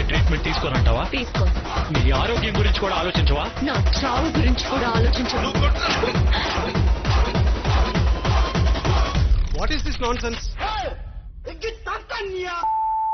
Treatment తీసుకోనంటావా? తీసుకో. నీ ఆరోగ్యం గురించి కూడా ఆలోచించవా? నా చావు గురించి కూడా ఆలోచించు. What is this non sense?